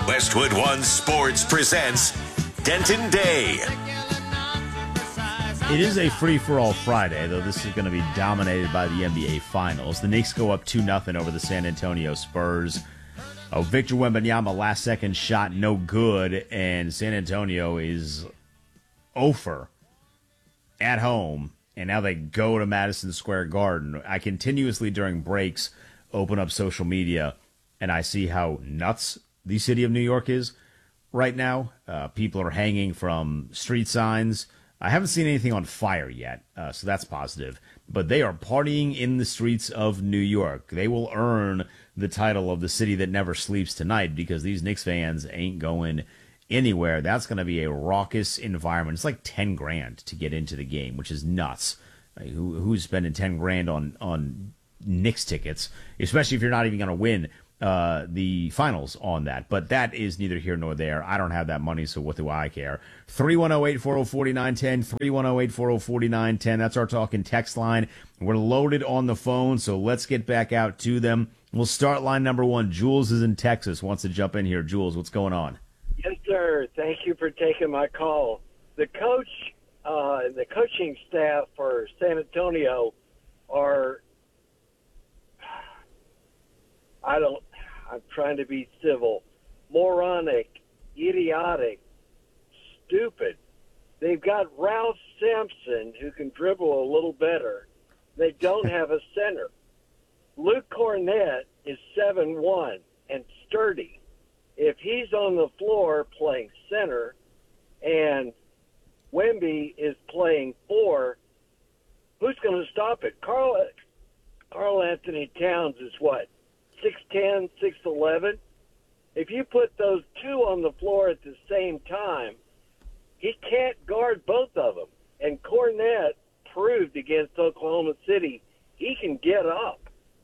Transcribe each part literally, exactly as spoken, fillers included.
Westwood One Sports presents Denton Day. It is a free-for-all Friday, though this is going to be dominated by the N B A Finals. The Knicks go up two nothing over the San Antonio Spurs. Oh, Victor Wembanyama, last-second shot, no good, and San Antonio is over at home, and now they go to Madison Square Garden. I continuously, during breaks, open up social media, and I see how nuts the city of New York is right now. Uh, people are hanging from street signs. I haven't seen anything on fire yet, uh, so that's positive. But they are partying in the streets of New York. They will earn the title of the city that never sleeps tonight because these Knicks fans ain't going anywhere. That's going to be a raucous environment. It's like ten grand to get into the game, which is nuts. Like, who, who's spending ten grand on, on Knicks tickets, especially if you're not even going to win Uh, the finals on that. But that is neither here nor there. I don't have that money, so what do I care? three one zero, eight four zero, four nine one zero, three one zero, eight four zero, four nine one zero. That's our talking text line. We're loaded on the phone, so let's get back out to them. We'll start line number one. Jules is in Texas, wants to jump in here. Jules, what's going on? Yes, sir. Thank you for taking my call. The coach, uh, the coaching staff for San Antonio are, I don't, I'm trying to be civil, moronic, idiotic, stupid. They've got Ralph Sampson, who can dribble a little better. They don't have a center. Luke Cornett is seven one and sturdy. If he's on the floor playing center and Wemby is playing four, who's going to stop it? Carl, Carl Anthony Towns is what? six ten, six eleven. If you put those two on the floor at the same time, he can't guard both of them. And Cornett proved against Oklahoma City he can get up.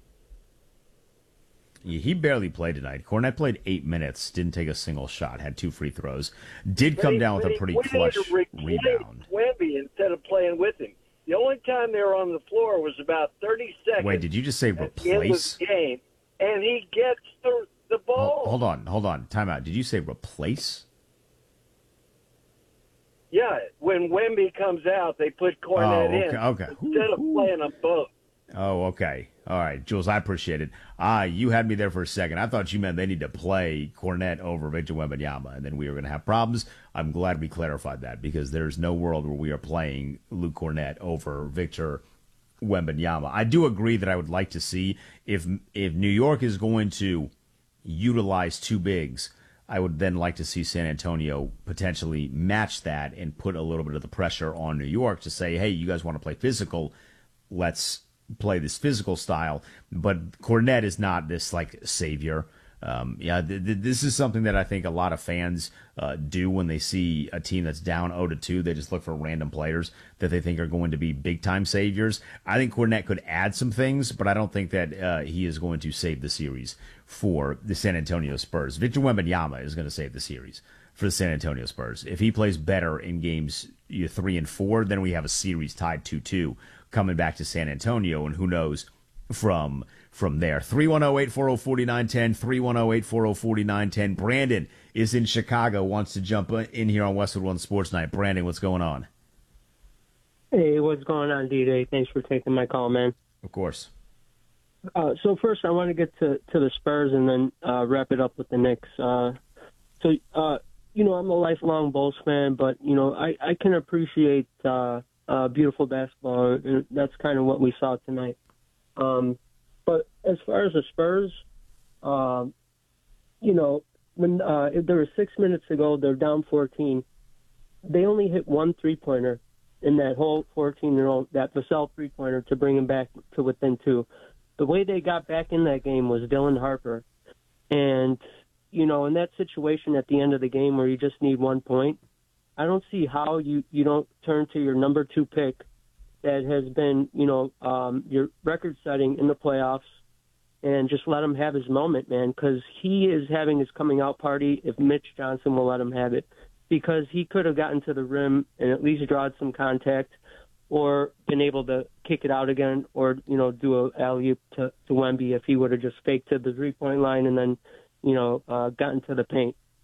Yeah, he barely played tonight. Cornett played eight minutes, didn't take a single shot, had two free throws. Did come They- down with a they- pretty we clutch need to replace rebound. Wemby instead of playing with him. The only time they were on the floor was about thirty seconds. Wait, did you just say at the end of the replace? game, and he gets the, the ball. Hold, hold on, hold on. Time out. Did you say replace? Yeah, when Wemby comes out, they put Cornett Oh, okay, in okay. instead of playing them both. Oh, okay. All right, Jules, I appreciate it. Ah, you had me there for a second. I thought you meant they need to play Cornett over Victor Wembanyama, and then we were going to have problems. I'm glad we clarified that because there's no world where we are playing Luke Cornett over Victor Wembanyama. I do agree that I would like to see if if New York is going to utilize two bigs, I would then like to see San Antonio potentially match that and put a little bit of the pressure on New York to say, hey, you guys want to play physical, let's play this physical style. But Cornett is not this like savior. Um, yeah, th- th- this is something that I think a lot of fans uh, do when they see a team that's down oh to two. They just look for random players that they think are going to be big-time saviors. I think Cornett could add some things, but I don't think that uh, he is going to save the series for the San Antonio Spurs. Victor Wembanyama is going to save the series for the San Antonio Spurs. If he plays better in games you know, three and four, then we have a series tied two two coming back to San Antonio, and who knows from from there. three one zero, eight four zero, four nine one zero, three one zero, eight four zero, four nine one zero. Brandon is in Chicago, wants to jump in here on Westwood One Sports Night. Brandon, what's going on? Hey, what's going on, D-Day? Thanks for taking my call, man. Of course. Uh, so first, I want to get to, to the Spurs and then uh, wrap it up with the Knicks. Uh, so, uh, you know, I'm a lifelong Bulls fan, but, you know, I, I can appreciate uh, uh, beautiful basketball, and that's kind of what we saw tonight. Um, but as far as the Spurs, um, you know, when uh, if there were six minutes to go, they're down fourteen. They only hit one three-pointer in that whole fourteen-year-old, that Vassell three-pointer to bring them back to within two. The way they got back in that game was Dylan Harper. And, you know, in that situation at the end of the game where you just need one point, I don't see how you, you don't turn to your number two pick that has been, you know, um, your record-setting in the playoffs and just let him have his moment, man, because he is having his coming-out party if Mitch Johnson will let him have it, because he could have gotten to the rim and at least drawed some contact or been able to kick it out again or, you know, do a alley-oop to, to Wemby if he would have just faked to the three-point line and then, you know, uh, gotten to the paint.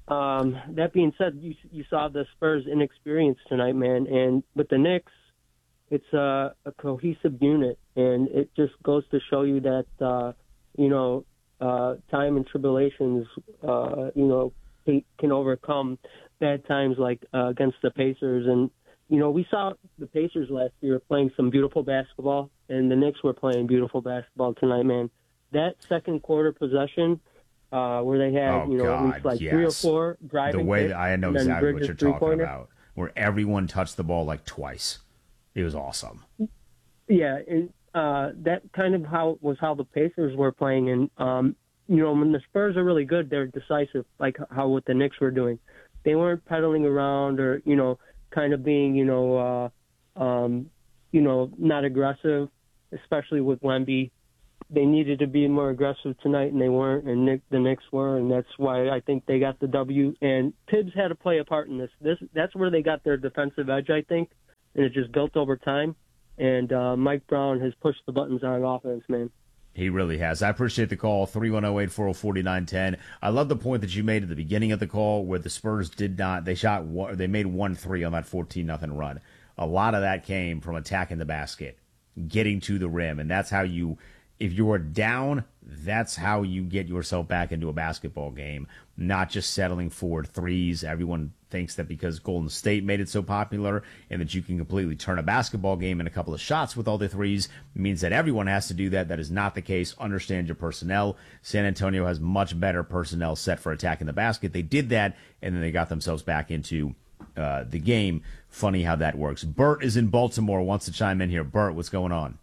um, that being said, you you saw the Spurs inexperience tonight, man, and with the Knicks, it's a, a cohesive unit, and it just goes to show you that uh, you know uh, time and tribulations, uh, you know, can, can overcome bad times like uh, against the Pacers. And you know, we saw the Pacers last year playing some beautiful basketball, and the Knicks were playing beautiful basketball tonight, man. That second quarter possession. Uh, where they had, Oh, you know, God, at least like yes. three or four driving. The way hits, that I know and then exactly what Bridges you're talking three-pointer. about, where everyone touched the ball like twice. It was awesome. Yeah, and uh, that kind of how was how the Pacers were playing. And um, you know, when the Spurs are really good, they're decisive, like how what the Knicks were doing. They weren't pedaling around or you know, kind of being you know, uh, um, you know, not aggressive, especially with Wemby. They needed to be more aggressive tonight, and they weren't, and Nick, the Knicks were, and that's why I think they got the W. And Tibbs had to play a part in this. This that's where they got their defensive edge, I think, and it just built over time. And uh, Mike Brown has pushed the buttons on offense, man. He really has. I appreciate the call, three one zero, eight four zero, four nine one zero. I love the point that you made at the beginning of the call where the Spurs did not, they shot, one, they made one three on that fourteen nothing run. A lot of that came from attacking the basket, getting to the rim, and that's how you, if you are down, that's how you get yourself back into a basketball game, not just settling for threes. Everyone thinks that because Golden State made it so popular and that you can completely turn a basketball game in a couple of shots with all the threes means that everyone has to do that. That is not the case. Understand your personnel. San Antonio has much better personnel set for attacking the basket. They did that, and then they got themselves back into uh, the game. Funny how that works. Bert is in Baltimore, wants to chime in here. Bert, what's going on?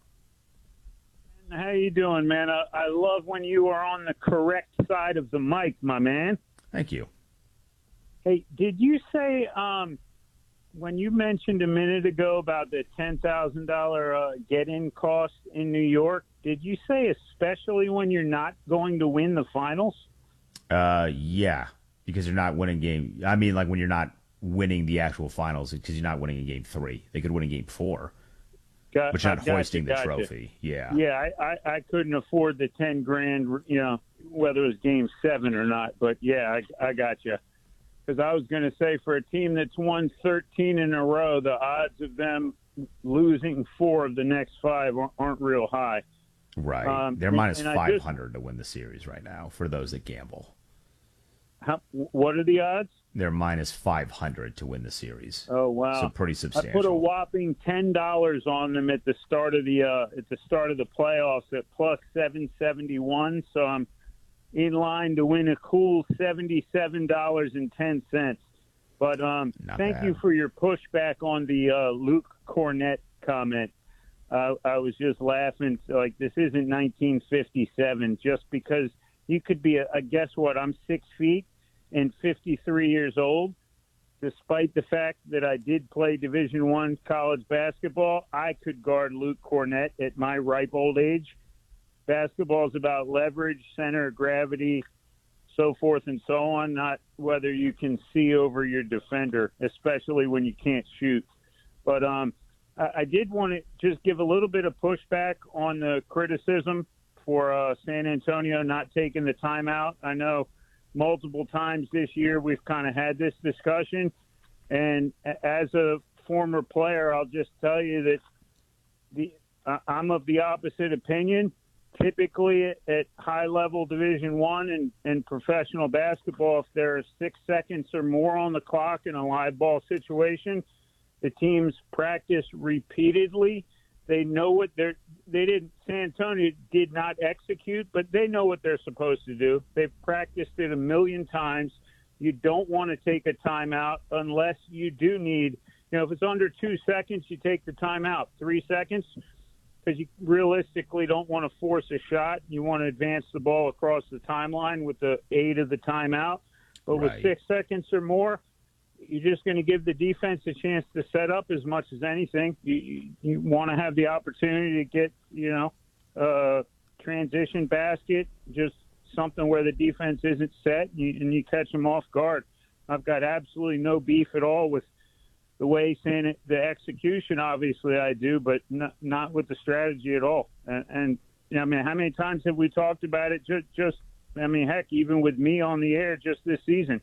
How you doing, man? I, I love when you are on the correct side of the mic, my man. Thank you. Hey, did you say um, when you mentioned a minute ago about the ten thousand dollars uh, get-in cost in New York, did you say especially when you're not going to win the finals? Uh, yeah, because you're not winning game. I mean, like when you're not winning the actual finals, because you're not winning in game three. They could win in game four. Got, but you're not hoisting the trophy. Yeah. Yeah, I, I, I couldn't afford the ten grand, you know, whether it was game seven or not. But, yeah, I, I got you. Because I was going to say for a team that's won thirteen in a row, the odds of them losing four of the next five aren't real high. Right. Um, They're minus and five hundred just, to win the series right now for those that gamble. How, what are the odds? They're minus five hundred to win the series. Oh, wow. So pretty substantial. I put a whopping ten dollars on them at the start of the uh, at the start of the playoffs at plus seven seventy-one, so I'm in line to win a cool seventy-seven dollars and ten cents. But um, thank bad. you for your pushback on the uh, Luke Cornett comment. Uh, I was just laughing, like this isn't nineteen fifty-seven, just because you could be a, a guess what, I'm six feet and fifty-three years old. Despite the fact that I did play Division One college basketball, I could guard Luke Cornett at my ripe old age. Basketball is about leverage, center of gravity, so forth and so on, not whether you can see over your defender, especially when you can't shoot. But um, I, I did want to just give a little bit of pushback on the criticism for uh, San Antonio not taking the timeout. I know multiple times this year we've kind of had this discussion, and as a former player, I'll just tell you that the uh, I'm of the opposite opinion. Typically at high-level Division One and, and professional basketball, if there are six seconds or more on the clock in a live ball situation, the teams practice repeatedly. They know what they're they didn't San Antonio did not execute, but they know what they're supposed to do. They've practiced it a million times. You don't want to take a timeout unless you do need, you know, if it's under two seconds, you take the timeout. Three seconds, because you realistically don't want to force a shot. You want to advance the ball across the timeline with the aid of the timeout. But Right. with six seconds or more, you're just going to give the defense a chance to set up as much as anything. You, you, you want to have the opportunity to get, you know, uh, transition basket, just something where the defense isn't set, and you, and you catch them off guard. I've got absolutely no beef at all with the way saying it, the execution, obviously I do, but not, not with the strategy at all. And, and you know, I mean, how many times have we talked about it? Just, just, I mean, heck, even with me on the air just this season,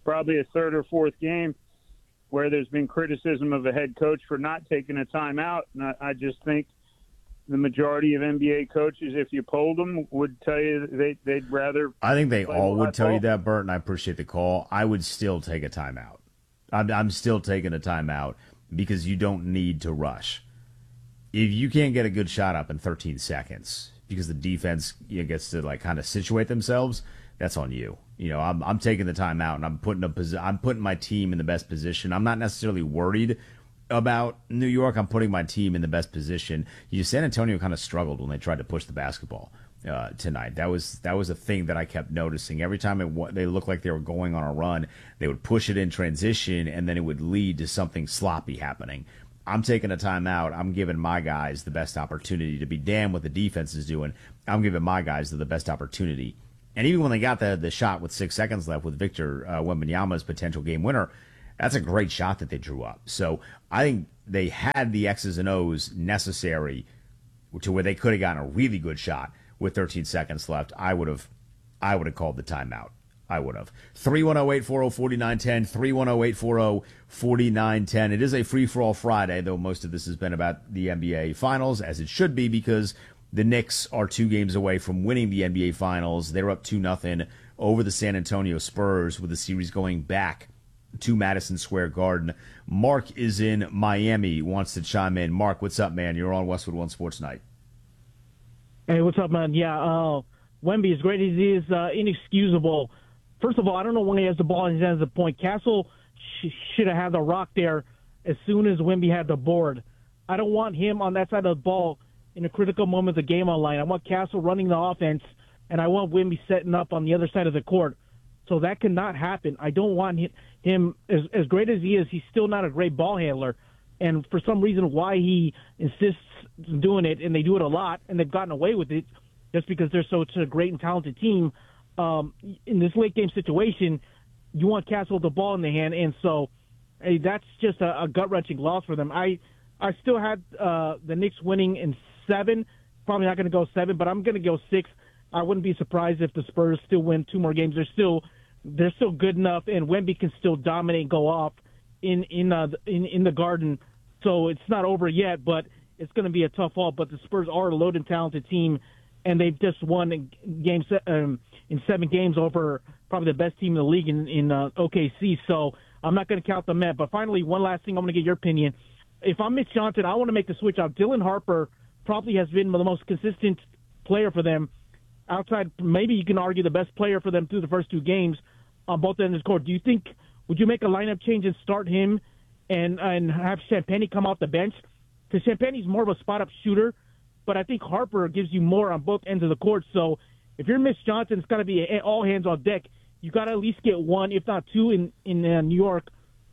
probably a third or fourth game where there's been criticism of a head coach for not taking a timeout. And I, I just think the majority of N B A coaches, if you polled them, would tell you they, they'd rather. I think they all would tell ball. you that, Bert, and I appreciate the call. I would still take a timeout. I'm, I'm still taking a timeout because you don't need to rush. If you can't get a good shot up in thirteen seconds because the defense you know, gets to like kind of situate themselves, that's on you. You know, I'm I'm taking the timeout and I'm putting a posi- I'm putting my team in the best position. I'm not necessarily worried about New York. I'm putting my team in the best position. You know, San Antonio kind of struggled when they tried to push the basketball uh, tonight. That was that was a thing that I kept noticing. Every time it, they looked like they were going on a run, they would push it in transition, and then it would lead to something sloppy happening. I'm taking a timeout. I'm giving my guys the best opportunity to be damn what the defense is doing. I'm giving my guys the best opportunity. And even when they got the the shot with six seconds left with Victor uh, Wembanyama's potential game winner, that's a great shot that they drew up. So I think they had the X's and O's necessary to where they could have gotten a really good shot with thirteen seconds left. I would have, I would have called the timeout. I would have. three one zero, eight four zero, four nine one zero, three one zero, eight four zero, four nine one zero. It is a free-for-all Friday, though most of this has been about the N B A Finals, as it should be, because the Knicks are two games away from winning the N B A Finals. They're up two nothing over the San Antonio Spurs with the series going back to Madison Square Garden. Mark is in Miami, wants to chime in. Mark, what's up, man? You're on Westwood One Sports Night. Hey, what's up, man? Yeah, uh, Wemby, as great as he is, uh, inexcusable. First of all, I don't know when he has the ball in his hands at the point. Castle sh- should have had the rock there as soon as Wemby had the board. I don't want him on that side of the ball in a critical moment of the game on line. I want Castle running the offense, and I want Wemby setting up on the other side of the court. So that cannot happen. I don't want him, him as, as great as he is, he's still not a great ball handler. And for some reason why he insists on doing it, and they do it a lot, and they've gotten away with it just because they're such a great and talented team. Um, in this late-game situation, you want Castle the ball in the hand, and so hey, that's just a, a gut-wrenching loss for them. I I still had uh, the Knicks winning in seven. Probably not going to go seven, but I'm going to go six. I wouldn't be surprised if the Spurs still win two more games. They're still they're still good enough, and Wemby can still dominate and go off in in uh, in in the Garden. So it's not over yet, but it's going to be a tough haul. But the Spurs are a loaded, talented team, and they've just won in games um, in seven games over probably the best team in the league in, in uh, O K C. So I'm not going to count them out. But finally, one last thing, I'm going to get your opinion. If I'm Mitch Johnson, I want to make the switch out. Dylan Harper probably has been the most consistent player for them. Outside, maybe you can argue the best player for them through the first two games on both ends of the court. Do you think, would you make a lineup change and start him and and have Champagnie come off the bench? Because Champagnie's more of a spot-up shooter, but I think Harper gives you more on both ends of the court. So if you're Mitch Johnson, it's got to be all hands on deck. You got to at least get one, if not two, in, in uh, New York.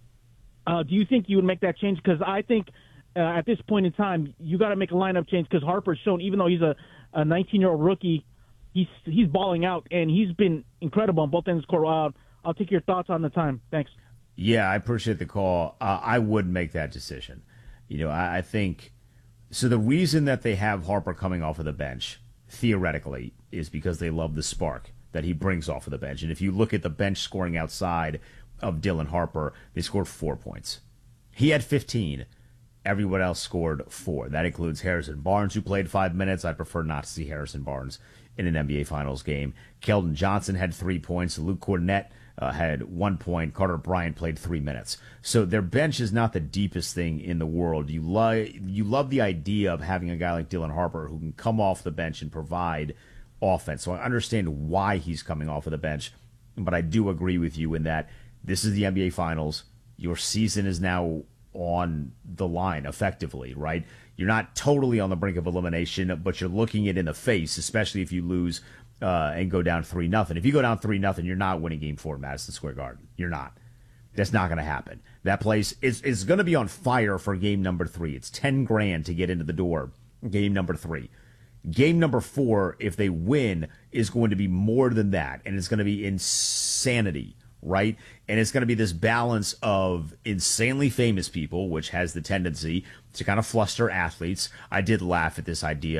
Uh, do you think you would make that change? Because I think uh, at this point in time, you got to make a lineup change because Harper's shown, even though he's a, a nineteen-year-old rookie, he's he's balling out, and he's been incredible on both ends of the court. Uh, I'll take your thoughts on the time. Thanks. Yeah, I appreciate the call. Uh, I would make that decision. You know, I, I think so. The reason that they have Harper coming off of the bench, theoretically, is because they love the spark that he brings off of the bench. And if you look at the bench scoring outside of Dylan Harper, they scored four points. He had fifteen. Everyone else scored four. That includes Harrison Barnes, who played five minutes. I prefer not to see Harrison Barnes in an N B A Finals game. Keldon Johnson had three points. Luke Cornett uh, had one point. Carter Bryant played three minutes. So their bench is not the deepest thing in the world. You love you love the idea of having a guy like Dylan Harper who can come off the bench and provide offense. So I understand why he's coming off of the bench, but I do agree with you in that this is the N B A Finals. Your season is now on the line, effectively, right? You're not totally on the brink of elimination, but you're looking it in the face, especially if you lose uh, and go down three nothing. If you go down three nothing, you're not winning Game Four at Madison Square Garden. You're not. That's not going to happen. That place is is going to be on fire for game number three. It's ten grand to get into the door. Game number three. Game number four, if they win, is going to be more than that, and it's going to be insanity. Right? And it's going to be this balance of insanely famous people, which has the tendency to kind of fluster athletes. I did laugh at this idea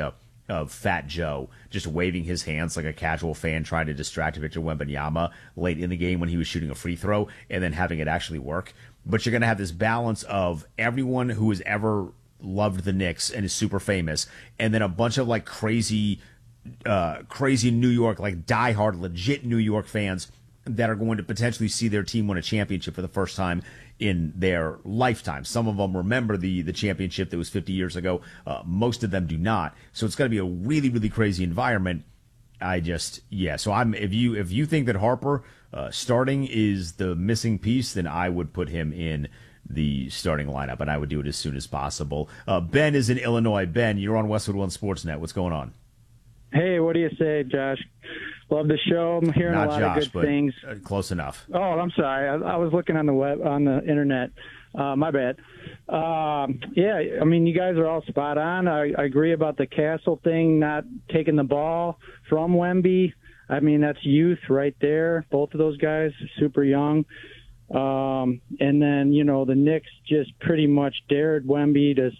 of Fat Joe just waving his hands like a casual fan trying to distract Victor Wembanyama late in the game when he was shooting a free throw and then having it actually work. But you're going to have this balance of everyone who has ever loved the Knicks and is super famous, and then a bunch of like crazy, uh, crazy New York, like diehard, legit New York fans that are going to potentially see their team win a championship for the first time in their lifetime. Some of them remember the the championship that was fifty years ago. Uh, most of them do not. So it's going to be a really, really crazy environment. I just, yeah. So I'm if you if you think that Harper uh, starting is the missing piece, then I would put him in the starting lineup, and I would do it as soon as possible. Uh, Ben is in Illinois. Ben, you're on Westwood One Sportsnet. What's going on? Hey, what do you say, Josh? Love the show. I'm hearing Not a lot Josh, of good but things. Uh, close enough. Oh, I'm sorry. I, I was looking on the web, on the internet. Uh, my bad. Um, yeah, I mean, you guys are all spot on. I, I agree about the Castle thing, not taking the ball from Wemby. I mean, that's youth right there. Both of those guys, super young. Um, and then, you know, the Knicks just pretty much dared Wemby to